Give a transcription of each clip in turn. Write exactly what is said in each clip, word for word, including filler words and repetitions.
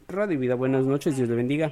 Radio Vida, buenas noches, Dios le bendiga.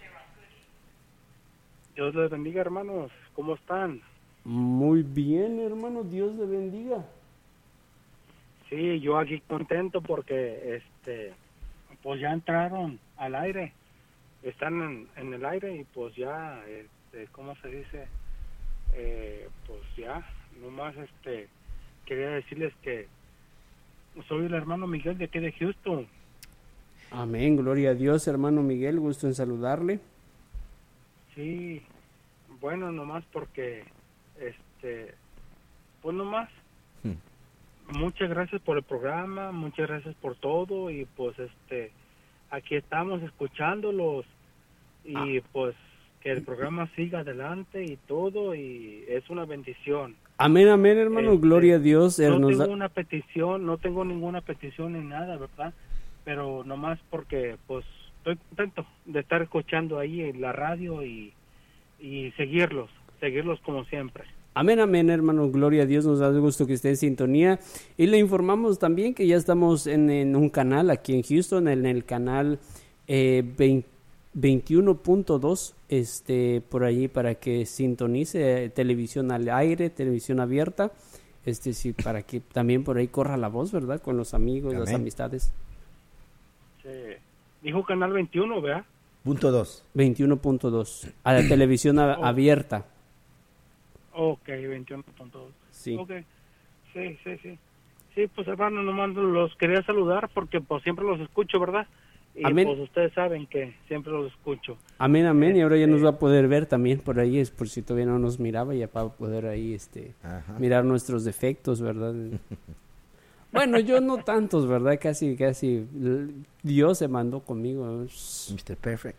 Dios les bendiga, hermanos. ¿Cómo están? Muy bien, hermano, Dios le bendiga. Sí, yo aquí contento porque, este, pues ya entraron al aire. Están en, en el aire y pues ya, este, ¿cómo se dice? Eh, pues ya, nomás, este, quería decirles que soy el hermano Miguel de aquí de Houston. Amén, gloria a Dios, hermano Miguel, gusto en saludarle. Sí, bueno, nomás porque, este, pues nomás, hmm. muchas gracias por el programa, muchas gracias por todo y pues, este, aquí estamos escuchándolos y ah. pues que el programa siga adelante y todo y es una bendición. Amén, amén, hermano, este, gloria a Dios. No nos tengo da... una petición, no tengo ninguna petición ni nada, ¿verdad? Pero nomás porque, pues, estoy contento de estar escuchando ahí en la radio y, y seguirlos, seguirlos como siempre. Amén, amén, hermano, gloria a Dios, nos da gusto que esté en sintonía. Y le informamos también que ya estamos en, en un canal aquí en Houston, en el canal eh, veintiuno punto dos, este, por allí para que sintonice eh, televisión al aire, televisión abierta, este sí, para que también por ahí corra la voz, ¿verdad? Con los amigos, amén. Las amistades. Sí. Dijo canal veintiuno, ¿verdad? Punto dos. veintiuno punto dos, a la televisión a, oh. abierta. Ok, veintiuno punto dos. Sí. Okay. Sí, sí, sí. Sí, pues hermano, nomás los quería saludar porque pues siempre los escucho, ¿verdad? Y amén. Pues ustedes saben que siempre los escucho. Amén, amén. Este... Y ahora ya nos va a poder ver también por ahí, es por si todavía no nos miraba, ya para poder ahí este Ajá. mirar nuestros defectos, ¿verdad? Bueno, yo no tantos, ¿verdad? Casi, casi Dios se mandó conmigo. mister Perfect.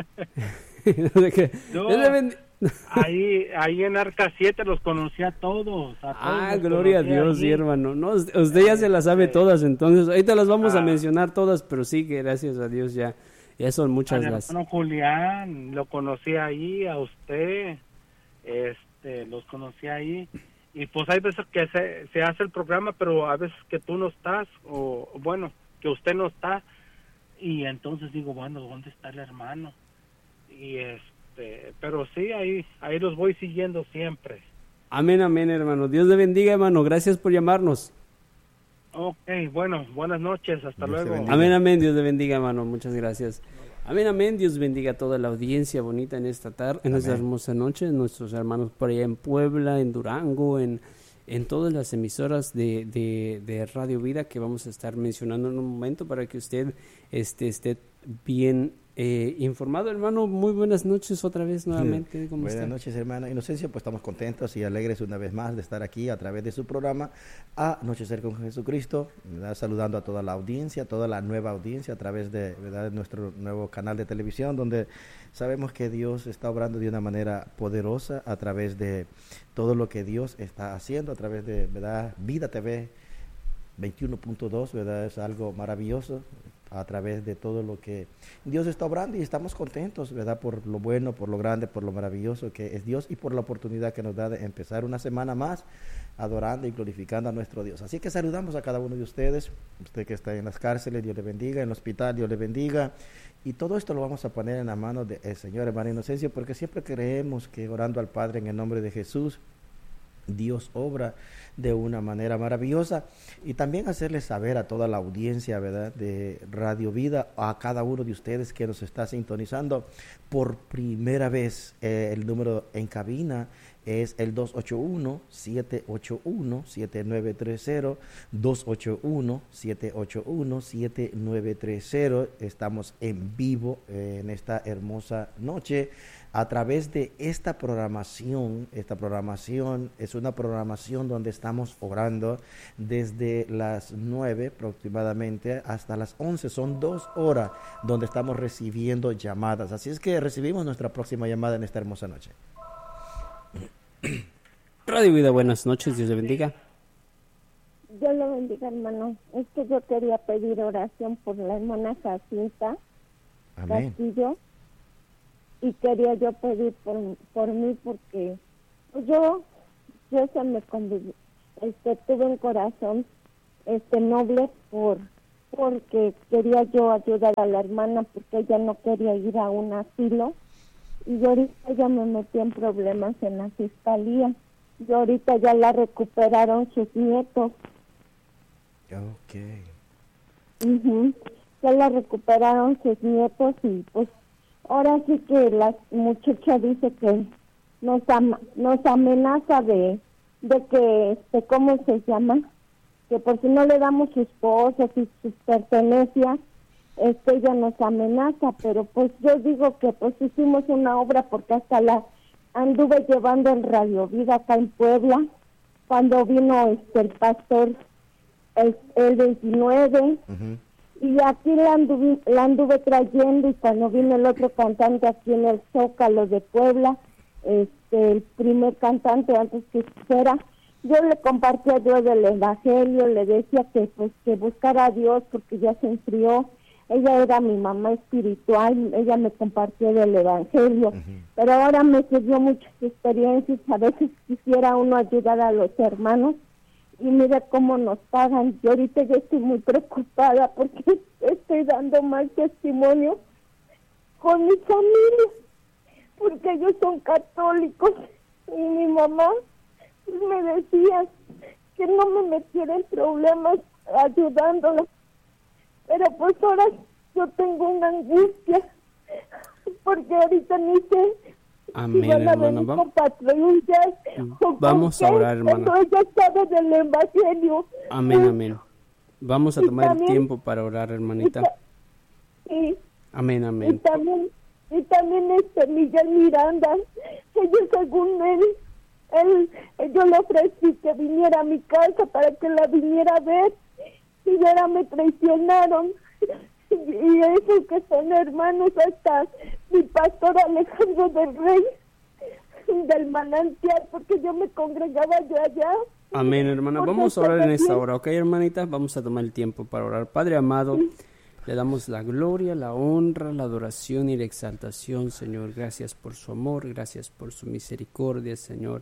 no, ahí, ahí en Arca siete los conocí a todos. A todos ah, gloria a Dios, sí, hermano. No, usted ya se las sabe todas, entonces ahorita las vamos ah. a mencionar todas, pero sí, gracias a Dios ya, ya son muchas las. Hermano Julián, lo conocí ahí, a usted, este, los conocí ahí. Y pues hay veces que se, se hace el programa, pero a veces que tú no estás, o bueno, que usted no está, y entonces digo, bueno, ¿dónde está el hermano? Y este, pero sí, ahí, ahí los voy siguiendo siempre. Amén, amén, hermano. Dios le bendiga, hermano. Gracias por llamarnos. Ok, bueno, buenas noches, hasta Dios luego. Amén, amén, Dios le bendiga, hermano. Muchas gracias. Amén, amén, Dios bendiga a toda la audiencia bonita en esta tarde, en esta hermosa noche, nuestros hermanos por allá en Puebla, en Durango, en, en todas las emisoras de, de, de Radio Vida que vamos a estar mencionando en un momento para que usted este, esté bien eh, informado, hermano. Muy buenas noches otra vez nuevamente. ¿Cómo buenas está? noches, hermana Inocencia, pues estamos contentos y alegres una vez más de estar aquí a través de su programa Anochecer con Jesucristo, ¿verdad? Saludando a toda la audiencia, toda la nueva audiencia a través de, ¿verdad?, nuestro nuevo canal de televisión, donde sabemos que Dios está obrando de una manera poderosa a través de todo lo que Dios está haciendo, a través de, ¿verdad?, Vida T V veintiuno punto dos, ¿verdad? Es algo maravilloso a través de todo lo que Dios está obrando y estamos contentos, ¿verdad?, por lo bueno, por lo grande, por lo maravilloso que es Dios y por la oportunidad que nos da de empezar una semana más adorando y glorificando a nuestro Dios. Así que saludamos a cada uno de ustedes, usted que está en las cárceles, Dios le bendiga, en el hospital, Dios le bendiga, y todo esto lo vamos a poner en la mano del Señor, hermana Inocencia, porque siempre creemos que orando al Padre en el nombre de Jesús, Dios obra de una manera maravillosa. Y también hacerles saber a toda la audiencia, ¿verdad?, de Radio Vida, a cada uno de ustedes que nos está sintonizando por primera vez, eh, el número en cabina es el dos ocho uno, siete ocho uno, siete nueve tres cero, dos ocho uno, siete ocho uno, siete nueve tres cero. Estamos en vivo eh, en esta hermosa noche a través de esta programación. Esta programación es una programación donde estamos orando desde las nueve aproximadamente hasta las once. Son dos horas donde estamos recibiendo llamadas. Así es que recibimos nuestra próxima llamada en esta hermosa noche. Radio Vida, buenas noches, Dios le bendiga. Dios le bendiga, hermano. Es que yo quería pedir oración por la hermana Jacinta Amén. Castillo, y quería yo pedir por, por mí porque yo yo se me conviv- este tuve un corazón este noble por porque quería yo ayudar a la hermana porque ella no quería ir a un asilo y ahorita ella me metió en problemas en la fiscalía y ahorita ya la recuperaron sus nietos. Okay. Uh-huh. Ya la recuperaron sus nietos y pues ahora sí que la muchacha dice que nos ama, nos amenaza de de que este cómo se llama que por si no le damos sus cosas y sus pertenencias, este ella nos amenaza, pero pues yo digo que pues hicimos una obra porque hasta la anduve llevando en Radio Vida acá en Puebla cuando vino este el pastor el, el veintinueve. Uh-huh. Y aquí la anduve, la anduve trayendo y cuando vino el otro cantante aquí en el Zócalo de Puebla, este el primer cantante antes que fuera, yo le compartía yo del evangelio, le decía que pues que buscara a Dios porque ya se enfrió. Ella era mi mamá espiritual, ella me compartió del evangelio, uh-huh. Pero ahora me sirvió muchas experiencias, a veces quisiera uno ayudar a los hermanos y mira cómo nos pagan. Yo ahorita ya estoy muy preocupada porque estoy dando mal testimonio con mi familia, porque ellos son católicos y mi mamá me decía que no me metiera en problemas ayudándola, pero pues ahora yo tengo una angustia porque ahorita ni sé. Amén, si van a hermana. venir con patrullas, vamos a orar, hermana. Ella sabe del evangelio. Amén, amén. Vamos a tomar también, el tiempo para orar, hermanita. Y, amén, amén. Y también, y también este Miguel Miranda, ella según él, él, yo le ofrecí que viniera a mi casa para que la viniera a ver y ahora me traicionaron. Y esos que son hermanos, hasta mi pastor Alejandro del Rey del Manantial, porque yo me congregaba yo allá. Amén, hermana. Vamos a orar en esta hora, ¿ok, hermanita? Vamos a tomar el tiempo para orar. Padre amado, le damos la gloria, la honra, la adoración y la exaltación, Señor. Gracias por su amor, gracias por su misericordia, Señor.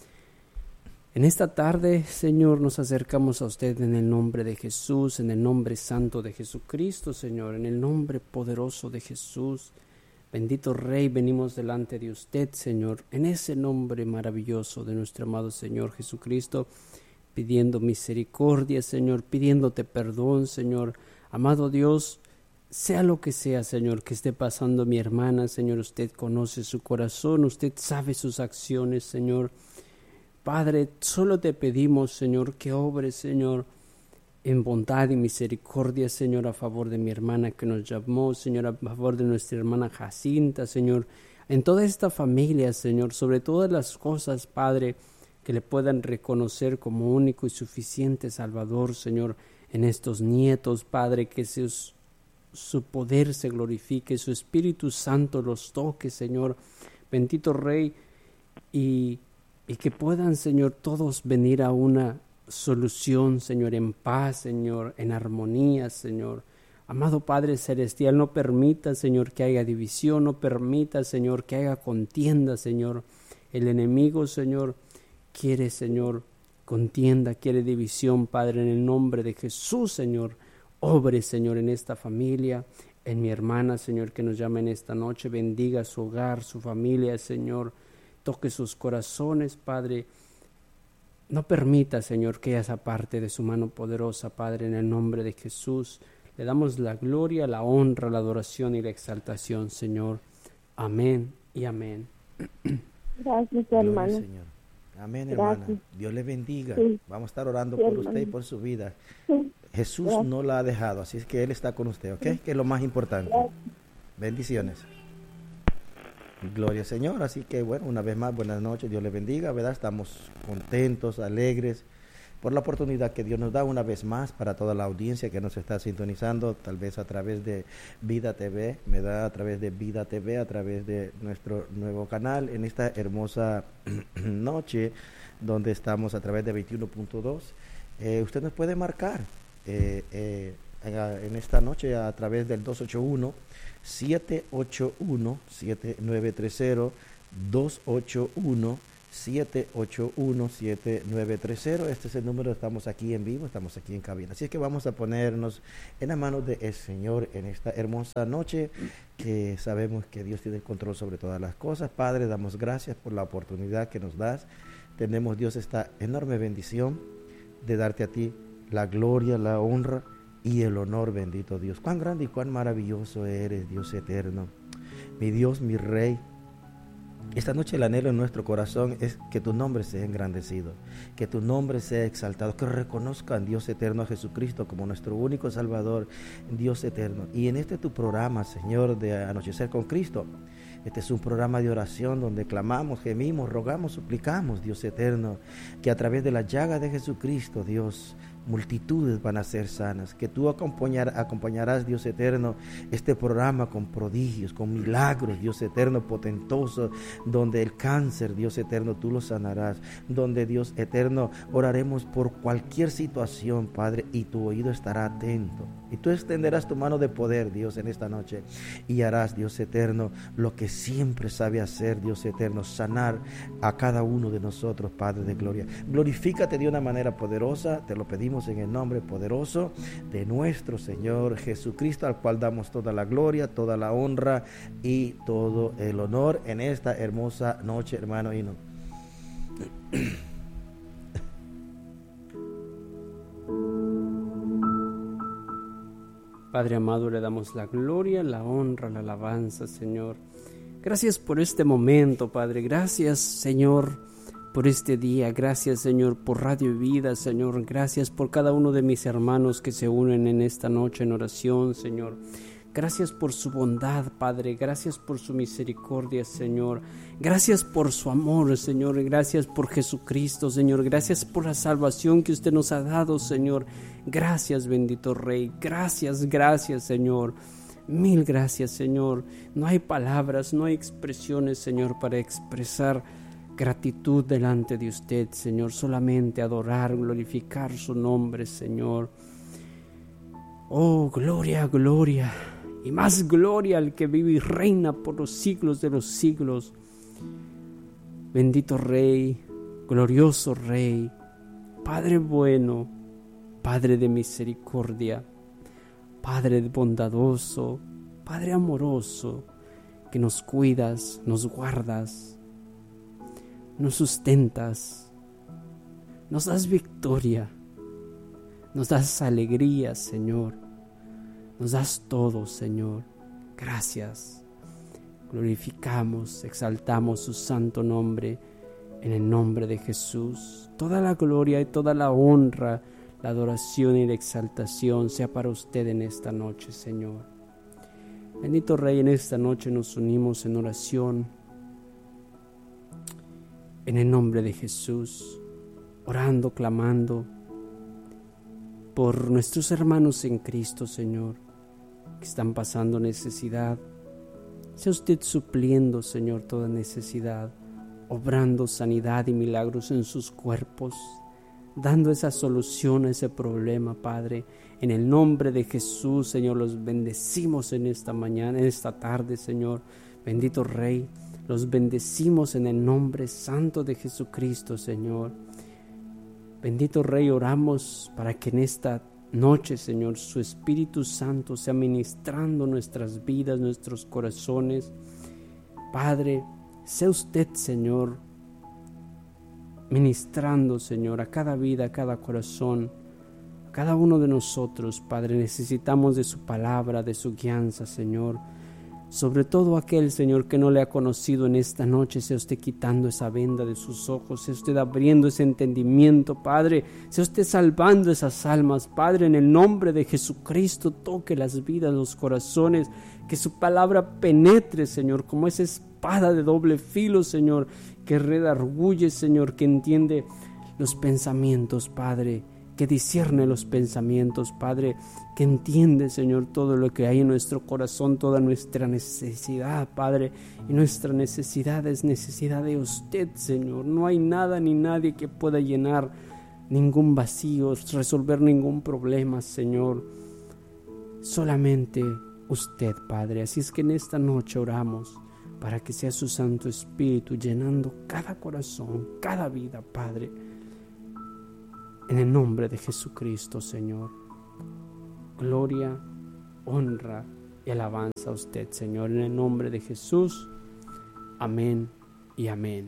En esta tarde, Señor, nos acercamos a usted en el nombre de Jesús, en el nombre santo de Jesucristo, Señor, en el nombre poderoso de Jesús. Bendito Rey, venimos delante de usted, Señor, en ese nombre maravilloso de nuestro amado Señor Jesucristo, pidiendo misericordia, Señor, pidiéndote perdón, Señor. Amado Dios, sea lo que sea, Señor, que esté pasando mi hermana, Señor, usted conoce su corazón, usted sabe sus acciones, Señor. Padre, solo te pedimos, Señor, que obres, Señor, en bondad y misericordia, Señor, a favor de mi hermana que nos llamó, Señor, a favor de nuestra hermana Jacinta, Señor, en toda esta familia, Señor, sobre todas las cosas, Padre, que le puedan reconocer como único y suficiente Salvador, Señor, en estos nietos, Padre, que sus, su poder se glorifique, su Espíritu Santo los toque, Señor, bendito Rey, y Y que puedan, Señor, todos venir a una solución, Señor, en paz, Señor, en armonía, Señor. Amado Padre Celestial, no permita, Señor, que haya división, no permita, Señor, que haya contienda, Señor. El enemigo, Señor, quiere, Señor, contienda, quiere división, Padre, en el nombre de Jesús, Señor. Obre, Señor, en esta familia, en mi hermana, Señor, que nos llama en esta noche. Bendiga su hogar, su familia, Señor. Toque sus corazones, Padre. No permita, Señor, que esa parte de su mano poderosa, Padre, en el nombre de Jesús. Le damos la gloria, la honra, la adoración y la exaltación, Señor. Amén y amén. Gracias, hermano. Gloria, Señor. Amén, hermana. Gracias. Dios le bendiga. Sí. Vamos a estar orando Sí, por hermano. usted y por su vida. Sí. Jesús Gracias. no la ha dejado, así es que Él está con usted, ¿ok? Sí. Que es lo más importante. Gracias. Bendiciones. Gloria, Señor. Así que, bueno, una vez más, buenas noches. Dios le bendiga, ¿verdad? Estamos contentos, alegres por la oportunidad que Dios nos da una vez más para toda la audiencia que nos está sintonizando, tal vez a través de Vida T V, ¿verdad? A través de Vida T V, a través de nuestro nuevo canal, en esta hermosa noche donde estamos a través de veintiuno punto dos. Eh, usted nos puede marcar eh, eh, en esta noche a través del dos ocho uno, siete ocho uno, siete nueve tres cero, dos ocho uno, siete ocho uno, siete nueve tres cero. Este es el número, estamos aquí en vivo, estamos aquí en cabina. Así es que vamos a ponernos en las manos del Señor en esta hermosa noche, que sabemos que Dios tiene el control sobre todas las cosas. Padre, damos gracias por la oportunidad que nos das. Tenemos, Dios, esta enorme bendición de darte a ti la gloria, la honra y el honor, bendito Dios. Cuán grande y cuán maravilloso eres, Dios eterno. Mi Dios, mi Rey. Esta noche el anhelo en nuestro corazón es que tu nombre sea engrandecido, que tu nombre sea exaltado, que reconozcan, Dios eterno, a Jesucristo como nuestro único Salvador, Dios eterno. Y en este tu programa, Señor, de Anochecer con Cristo, este es un programa de oración donde clamamos, gemimos, rogamos, suplicamos, Dios eterno, que a través de la llaga de Jesucristo, Dios, multitudes van a ser sanas, que tú acompañar, acompañarás, Dios eterno, este programa con prodigios, con milagros, Dios eterno, potentoso, donde el cáncer, Dios eterno, tú lo sanarás, donde, Dios eterno, oraremos por cualquier situación, Padre, y tu oído estará atento, y tú extenderás tu mano de poder, Dios, en esta noche, y harás, Dios eterno, lo que siempre sabe hacer, Dios eterno, sanar a cada uno de nosotros, Padre de gloria. Glorifícate de una manera poderosa, te lo pedimos en el nombre poderoso de nuestro Señor Jesucristo, al cual damos toda la gloria, toda la honra y todo el honor en esta hermosa noche, hermano Hino. Padre amado, le damos la gloria, la honra, la alabanza, Señor. Gracias por este momento, Padre. Gracias, Señor, por este día. Gracias, Señor, por Radio Vida, Señor. Gracias por cada uno de mis hermanos que se unen en esta noche en oración, Señor. Gracias por su bondad, Padre. Gracias por su misericordia, Señor. Gracias por su amor, Señor. Gracias por Jesucristo, Señor. Gracias por la salvación que usted nos ha dado, Señor. Gracias, bendito Rey. Gracias, gracias, Señor. Mil gracias, Señor. No hay palabras, no hay expresiones, Señor, para expresar gratitud delante de usted, Señor. Solamente adorar, glorificar su nombre, Señor. Oh, gloria, gloria. Y más gloria al que vive y reina por los siglos de los siglos. Bendito Rey, glorioso Rey, Padre bueno, Padre de misericordia, Padre bondadoso, Padre amoroso, que nos cuidas, nos guardas, nos sustentas, nos das victoria, nos das alegría, Señor. Nos das todo, Señor. Gracias. Glorificamos, exaltamos su santo nombre en el nombre de Jesús. Toda la gloria y toda la honra, la adoración y la exaltación sea para usted en esta noche, Señor. Bendito Rey, en esta noche nos unimos en oración en el nombre de Jesús, orando, clamando por nuestros hermanos en Cristo, Señor, que están pasando necesidad. Sea usted supliendo, Señor, toda necesidad, obrando sanidad y milagros en sus cuerpos, dando esa solución a ese problema, Padre. En el nombre de Jesús, Señor, los bendecimos en esta mañana, en esta tarde, Señor. Bendito Rey, los bendecimos en el nombre santo de Jesucristo, Señor. Bendito Rey, oramos para que en esta noche, Señor, su Espíritu Santo sea ministrando nuestras vidas, nuestros corazones. Padre, sea usted, Señor, ministrando, Señor, a cada vida, a cada corazón, a cada uno de nosotros, Padre. Necesitamos de su palabra, de su guianza, Señor. Sobre todo aquel, Señor, que no le ha conocido en esta noche, sea usted quitando esa venda de sus ojos, sea usted abriendo ese entendimiento, Padre, sea usted salvando esas almas, Padre, en el nombre de Jesucristo. Toque las vidas, los corazones, que su palabra penetre, Señor, como esa espada de doble filo, Señor, que redarguye, Señor, que entiende los pensamientos, Padre, que discierne los pensamientos, Padre, que entiende, Señor, todo lo que hay en nuestro corazón, toda nuestra necesidad, Padre. Y nuestra necesidad es necesidad de usted, Señor. No hay nada ni nadie que pueda llenar ningún vacío, resolver ningún problema, Señor. Solamente usted, Padre. Así es que en esta noche oramos para que sea su Santo Espíritu llenando cada corazón, cada vida, Padre. En el nombre de Jesucristo, Señor. Gloria, honra y alabanza a usted, Señor, en el nombre de Jesús. Amén y amén.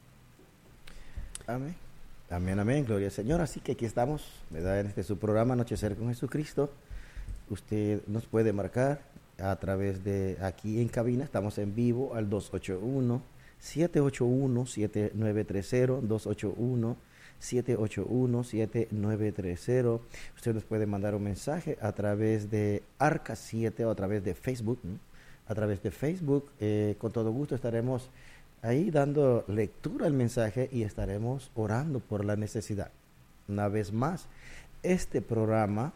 Amén. Amén, amén. Gloria al Señor. Así que aquí estamos, ¿verdad? En este su programa Anochecer con Jesucristo. Usted nos puede marcar a través de aquí en cabina. Estamos en vivo al dos ocho uno, siete ocho uno, siete nueve tres cero, dos ocho uno, siete ocho uno, siete nueve tres cero. Usted nos puede mandar un mensaje a través de Arca siete o a través de Facebook. ¿no? A través de Facebook, eh, con todo gusto estaremos ahí dando lectura al mensaje y estaremos orando por la necesidad. Una vez más, este programa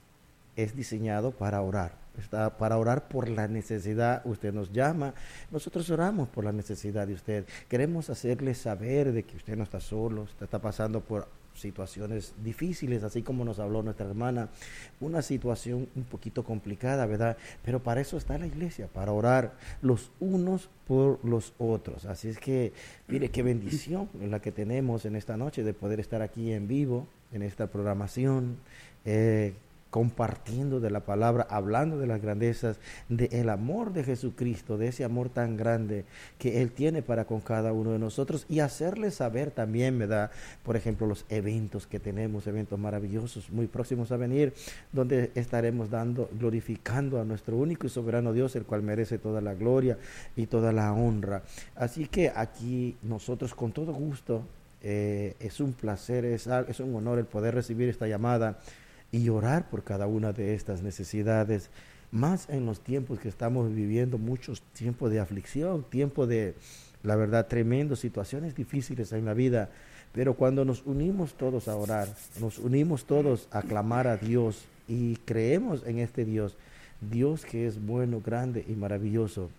es diseñado para orar, está para orar por la necesidad. Usted nos llama, nosotros oramos por la necesidad de usted. Queremos hacerle saber de que usted no está solo, usted está pasando por situaciones difíciles, así como nos habló nuestra hermana, una situación un poquito complicada, ¿verdad? Pero para eso está la iglesia, para orar los unos por los otros. Así es que, mire qué bendición la que tenemos en esta noche de poder estar aquí en vivo, en esta programación, eh, compartiendo de la palabra, hablando de las grandezas del amor de Jesucristo, de ese amor tan grande que Él tiene para con cada uno de nosotros, y hacerles saber también, ¿verdad? Por ejemplo, los eventos que tenemos, eventos maravillosos muy próximos a venir, donde estaremos dando, glorificando a nuestro único y soberano Dios, el cual merece toda la gloria y toda la honra. Así que aquí nosotros con todo gusto, eh, es un placer, es, es un honor el poder recibir esta llamada y orar por cada una de estas necesidades, más en los tiempos que estamos viviendo, muchos tiempos de aflicción, tiempos de, la verdad, tremendas situaciones difíciles en la vida, pero cuando nos unimos todos a orar, nos unimos todos a clamar a Dios y creemos en este Dios, Dios que es bueno, grande y maravilloso,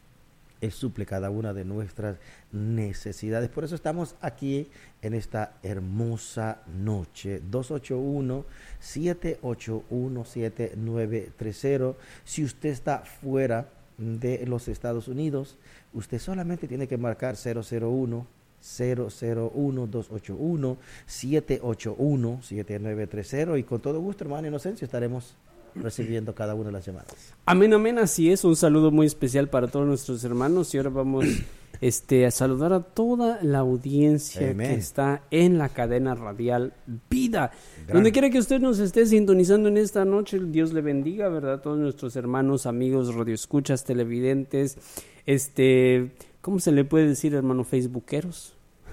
Él suple cada una de nuestras necesidades. Por eso estamos aquí en esta hermosa noche. dos ocho uno, siete ocho uno, siete nueve tres cero. Si usted está fuera de los Estados Unidos, usted solamente tiene que marcar cero cero uno, cero cero uno, dos ocho uno, siete ocho uno, siete nueve tres cero. Y con todo gusto, hermano Inocencio, estaremos recibiendo cada una de las llamadas. Amén, amén, así es. Un saludo muy especial para todos nuestros hermanos, y ahora vamos este, a saludar a toda la audiencia Amen. Que está en la cadena radial Vida. Gran. Donde quiera que usted nos esté sintonizando en esta noche, Dios le bendiga, ¿verdad? Todos nuestros hermanos, amigos, radioescuchas, televidentes, este, ¿cómo se le puede decir, hermano? Facebookeros.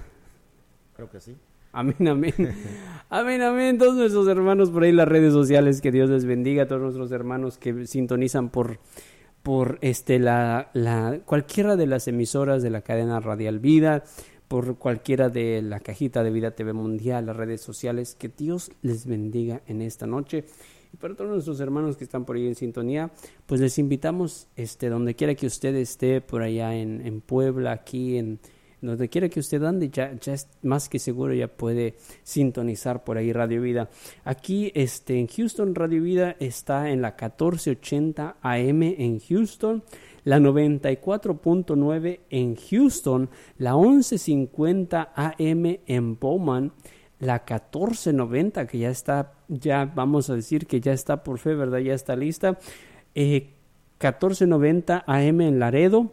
Creo que sí. Amén, amén. Amén, amén. Todos nuestros hermanos por ahí en las redes sociales, que Dios les bendiga. Todos nuestros hermanos que sintonizan por, por este, la, la, cualquiera de las emisoras de la cadena radial Vida, por cualquiera de la cajita de Vida T V Mundial, las redes sociales. Que Dios les bendiga en esta noche. Y para todos nuestros hermanos que están por ahí en sintonía, pues les invitamos, este, donde quiera que usted esté, por allá en, en Puebla, aquí en donde quiera que usted ande, ya, ya es más que seguro, ya puede sintonizar por ahí Radio Vida. Aquí este, en Houston, Radio Vida está en la catorce ochenta A M en Houston, la noventa y cuatro punto nueve en Houston, la once cincuenta A M en Bowman, la catorce noventa, que ya está, ya vamos a decir que ya está por fe, ¿verdad? Ya está lista, eh, catorce noventa A M en Laredo,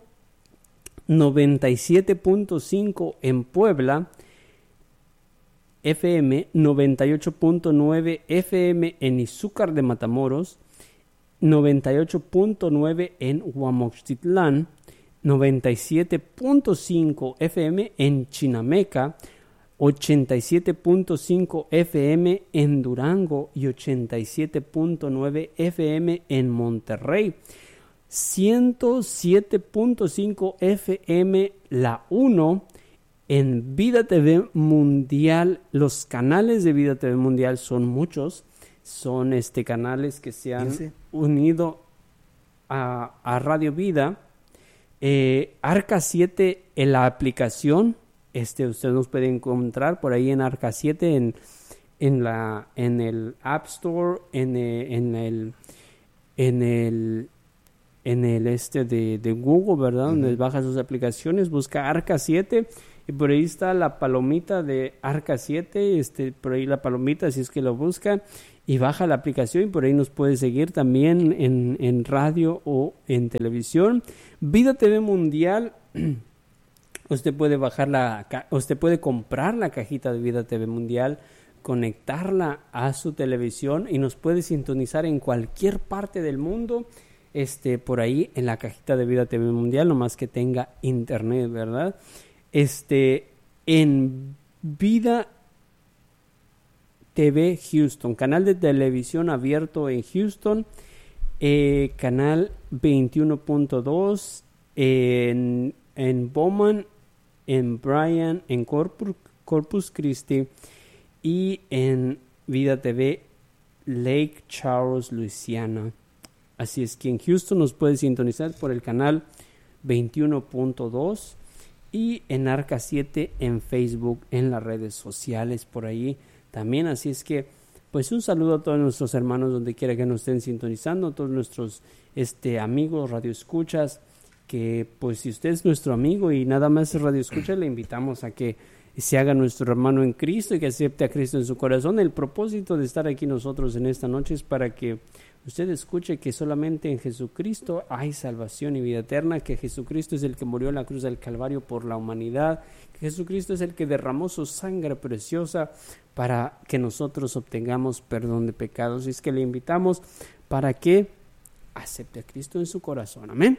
noventa y siete punto cinco en Puebla, F M, noventa y ocho punto nueve F M en Izúcar de Matamoros, noventa y ocho punto nueve en Huamoxtitlán, noventa y siete punto cinco F M en Chinameca, ochenta y siete punto cinco F M en Durango y ochenta y siete punto nueve F M en Monterrey. ciento siete punto cinco F M La uno en Vida T V Mundial. Los canales de Vida T V Mundial son muchos, son este canales que se han ¿Sí? unido a, a Radio Vida. eh, Arca siete en la aplicación, este usted nos puede encontrar por ahí en Arca siete en, en, la, en el App Store, en, en el en el en el este de, de Google, ¿verdad? Uh-huh. Donde baja sus aplicaciones, busca Arca siete y por ahí está la palomita de Arca siete, este, por ahí la palomita, si es que lo busca, y baja la aplicación y por ahí nos puede seguir también en, en radio o en televisión. Vida T V Mundial, usted puede bajar la, usted puede comprar la cajita de Vida T V Mundial, conectarla a su televisión y nos puede sintonizar en cualquier parte del mundo. Este, por ahí en la cajita de Vida T V Mundial, nomás que tenga internet, ¿verdad? Este, en Vida T V Houston, canal de televisión abierto en Houston, eh, canal veintiuno punto dos, en, en Bowman, en Bryan, en Corpus, Corpus Christi y en Vida T V Lake Charles, Luisiana. Así es que en Houston nos puede sintonizar por el canal veintiuno punto dos y en Arca siete en Facebook, en las redes sociales por ahí también. Así es que pues un saludo a todos nuestros hermanos donde quiera que nos estén sintonizando, a todos nuestros este, amigos radioescuchas, que pues si usted es nuestro amigo y nada más es radioescucha, le invitamos a que se haga nuestro hermano en Cristo y que acepte a Cristo en su corazón. El propósito de estar aquí nosotros en esta noche es para que usted escuche que solamente en Jesucristo hay salvación y vida eterna, que Jesucristo es el que murió en la cruz del Calvario por la humanidad, que Jesucristo es el que derramó su sangre preciosa para que nosotros obtengamos perdón de pecados. Y es que le invitamos para que acepte a Cristo en su corazón. Amén.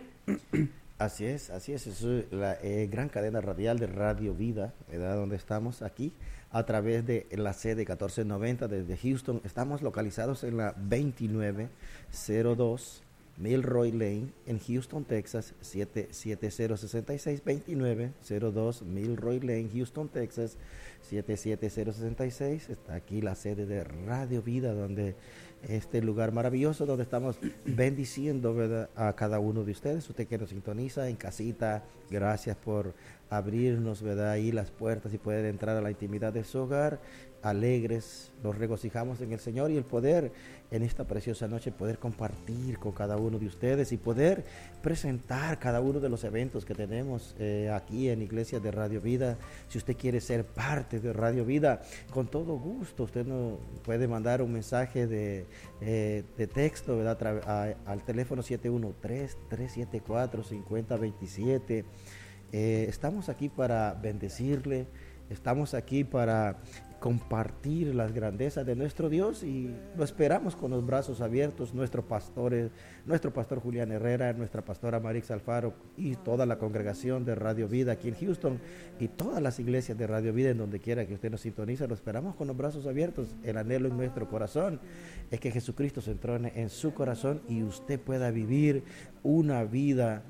Así es, así es, es la eh, gran cadena radial de Radio Vida, ¿verdad? Donde estamos aquí a través de la sede catorce noventa desde Houston. Estamos localizados en la veintinueve cero dos Milroy Lane en Houston, Texas, siete siete cero seis seis, veintinueve cero dos Milroy Lane, Houston, Texas, siete siete cero seis seis. Está aquí la sede de Radio Vida, donde este lugar maravilloso donde estamos bendiciendo, ¿verdad?, a cada uno de ustedes. Usted que nos sintoniza en casita, gracias por abrirnos, ¿verdad?, ahí las puertas y poder entrar a la intimidad de su hogar. Alegres, nos regocijamos en el Señor y el poder en esta preciosa noche poder compartir con cada uno de ustedes y poder presentar cada uno de los eventos que tenemos eh, aquí en Iglesia de Radio Vida. Si usted quiere ser parte de Radio Vida, con todo gusto usted nos puede mandar un mensaje de, eh, de texto, ¿verdad?, a, al teléfono siete uno tres, tres siete cuatro, cinco cero dos siete. Eh, estamos aquí para bendecirle, estamos aquí para compartir las grandezas de nuestro Dios y lo esperamos con los brazos abiertos. Nuestro pastor, nuestro pastor Julián Herrera, nuestra pastora Marix Alfaro y toda la congregación de Radio Vida aquí en Houston y todas las iglesias de Radio Vida en donde quiera que usted nos sintonice, lo esperamos con los brazos abiertos. El anhelo en nuestro corazón es que Jesucristo se entrone en su corazón y usted pueda vivir una vida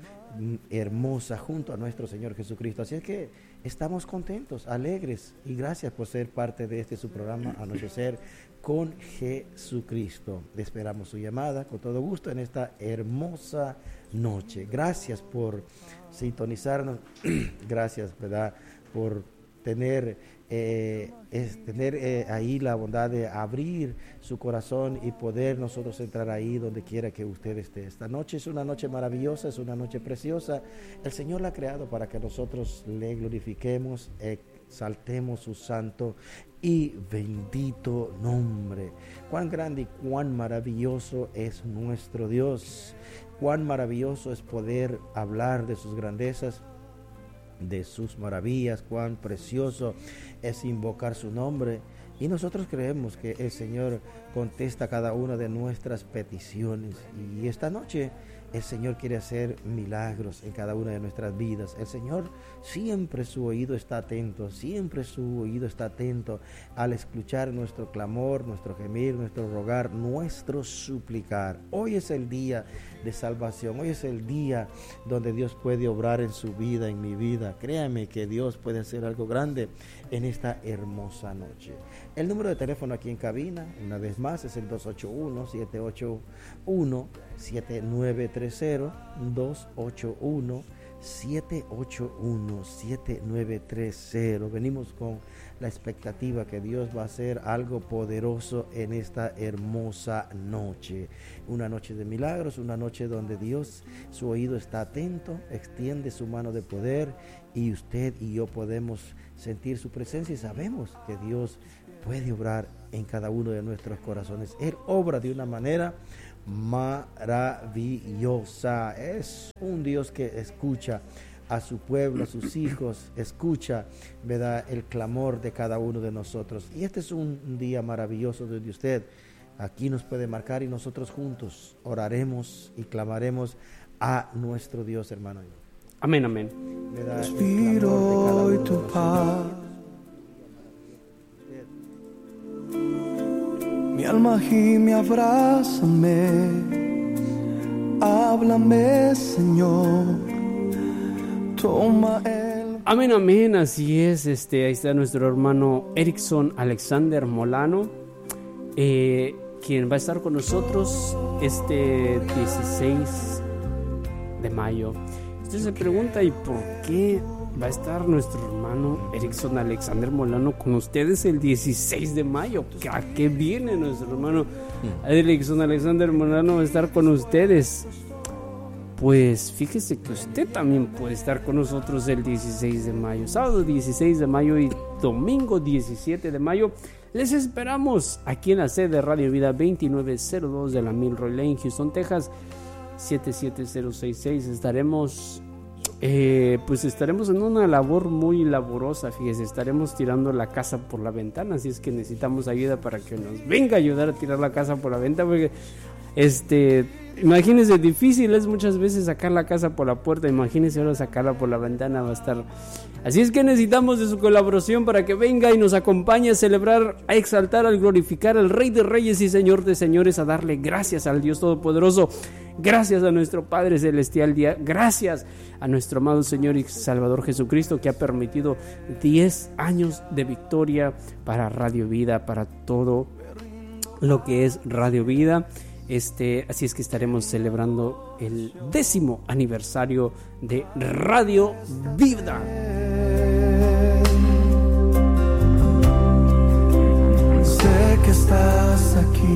hermosa junto a nuestro Señor Jesucristo. Así es que estamos contentos, alegres y gracias por ser parte de este su programa Anochecer con Jesucristo. Le esperamos su llamada con todo gusto en esta hermosa noche. Gracias por sintonizarnos, gracias, ¿verdad?, por tener eh, es tener eh, ahí la bondad de abrir su corazón y poder nosotros entrar ahí donde quiera que usted esté. Esta noche es una noche maravillosa, es una noche preciosa. El Señor la ha creado para que nosotros le glorifiquemos, exaltemos su santo y bendito nombre. Cuán grande y cuán maravilloso es nuestro Dios. Cuán maravilloso es poder hablar de sus grandezas, de sus maravillas. Cuán precioso es invocar su nombre. Y nosotros creemos que el Señor contesta cada una de nuestras peticiones. Y esta noche el Señor quiere hacer milagros en cada una de nuestras vidas. El Señor siempre su oído está atento, siempre su oído está atento al escuchar nuestro clamor, nuestro gemir, nuestro rogar, nuestro suplicar. Hoy es el día de salvación, hoy es el día donde Dios puede obrar en su vida, en mi vida. Créame que Dios puede hacer algo grande en esta hermosa noche. El número de teléfono aquí en cabina, una vez más, es el dos ocho uno, siete ocho uno, siete nueve tres cero, dos ocho uno, siete ocho uno, siete nueve tres cero. Venimos con la expectativa que Dios va a hacer algo poderoso en esta hermosa noche. Una noche de milagros, una noche donde Dios, su oído está atento, extiende su mano de poder y usted y yo podemos sentir su presencia y sabemos que Dios puede obrar en cada uno de nuestros corazones. Él obra de una manera maravillosa. Es un Dios que escucha a su pueblo, a sus hijos, escucha, ¿verdad?, el clamor de cada uno de nosotros. Y este es un día maravilloso donde usted aquí nos puede marcar y nosotros juntos oraremos y clamaremos a nuestro Dios, hermano. Amén, amén. ¿Verdad? Respiro y tu paz. Mi alma gime, abrázame, háblame, Señor, toma el... Amén, amén, así es, este, ahí está nuestro hermano Erickson Alexander Molano, eh, quien va a estar con nosotros este dieciséis de mayo. Usted se pregunta, ¿y por qué va a estar nuestro hermano Erickson Alexander Molano con ustedes el dieciséis de mayo? ¿A qué viene nuestro hermano Erickson Alexander Molano a estar con ustedes? Pues fíjese que usted también puede estar con nosotros el dieciséis de mayo, sábado dieciséis de mayo y domingo diecisiete de mayo. Les esperamos aquí en la sede de Radio Vida veintinueve cero dos de la Milroy Lane, Houston, Texas, siete siete cero seis seis. Estaremos eh, pues estaremos en una labor muy laborosa, fíjese, estaremos tirando la casa por la ventana, así es que necesitamos ayuda para que nos venga a ayudar a tirar la casa por la ventana, porque este, imagínense, difícil es muchas veces sacar la casa por la puerta, imagínense ahora sacarla por la ventana, va a estar... Así es que necesitamos de su colaboración para que venga y nos acompañe a celebrar, a exaltar, a glorificar al Rey de Reyes y Señor de Señores, a darle gracias al Dios Todopoderoso, gracias a nuestro Padre Celestial, gracias a nuestro amado Señor y Salvador Jesucristo, que ha permitido diez años de victoria para Radio Vida, para todo lo que es Radio Vida. Este, así es que estaremos celebrando el décimo aniversario de Radio Vida. Sé que estás aquí.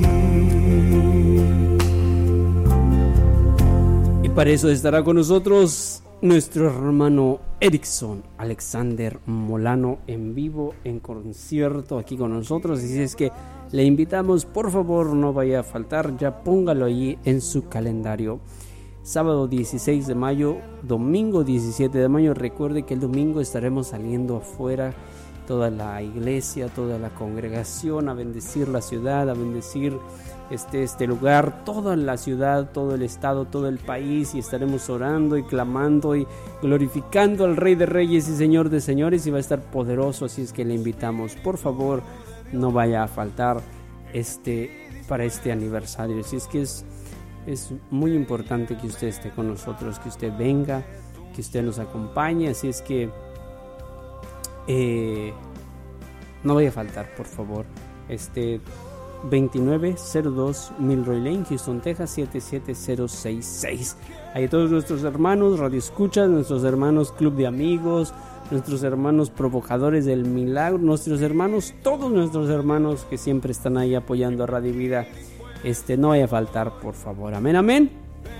Y para eso estará con nosotros nuestro hermano Erickson Alexander Molano en vivo, en concierto aquí con nosotros. Así es que le invitamos, por favor, no vaya a faltar, ya póngalo allí en su calendario. Sábado dieciséis de mayo, domingo diecisiete de mayo. Recuerde que el domingo estaremos saliendo afuera, toda la iglesia, toda la congregación, a bendecir la ciudad, a bendecir este, este lugar, toda la ciudad, todo el estado, todo el país, y estaremos orando y clamando y glorificando al Rey de Reyes y Señor de Señores, y va a estar poderoso. Así es que le invitamos, por favor, no vaya a faltar este para este aniversario. Así es que es, es muy importante que usted esté con nosotros, que usted venga, que usted nos acompañe. Así es que eh, no vaya a faltar, por favor. Este veintinueve cero dos Milroy Lane, Houston, Texas, siete siete cero seis seis. Ahí todos nuestros hermanos Radio Escuchas, nuestros hermanos Club de Amigos, nuestros hermanos Provocadores del Milagro, nuestros hermanos, todos nuestros hermanos que siempre están ahí apoyando a Radio Vida. Este, no vaya a faltar, por favor. Amén, amén.